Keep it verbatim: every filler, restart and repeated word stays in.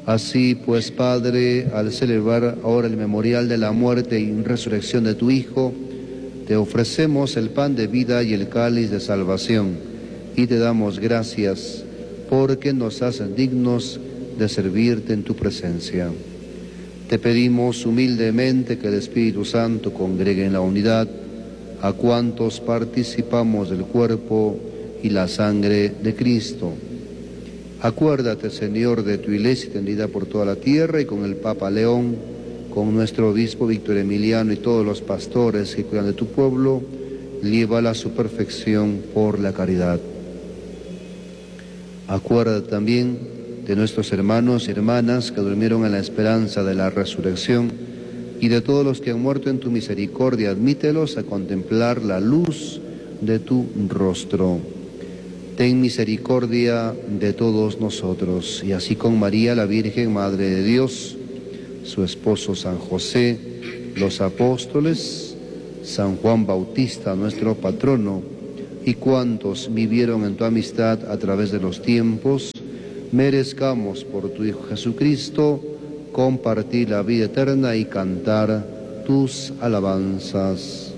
Así pues, Padre, al celebrar ahora el memorial de la muerte y resurrección de tu Hijo, te ofrecemos el pan de vida y el cáliz de salvación, y te damos gracias porque nos hacen dignos de servirte en tu presencia. Te pedimos humildemente que el Espíritu Santo congregue en la unidad a cuantos participamos del cuerpo y la sangre de Cristo. Acuérdate, Señor, de tu iglesia extendida por toda la tierra y con el Papa León, con nuestro obispo Víctor Emiliano y todos los pastores que cuidan de tu pueblo, llévala a su perfección por la caridad. Acuérdate también de nuestros hermanos y hermanas que durmieron en la esperanza de la resurrección y de todos los que han muerto en tu misericordia, admítelos a contemplar la luz de tu rostro. Ten misericordia de todos nosotros, y así con María, la Virgen, Madre de Dios, su esposo San José, los apóstoles, San Juan Bautista, nuestro patrono, y cuantos vivieron en tu amistad a través de los tiempos, merezcamos por tu Hijo Jesucristo compartir la vida eterna y cantar tus alabanzas.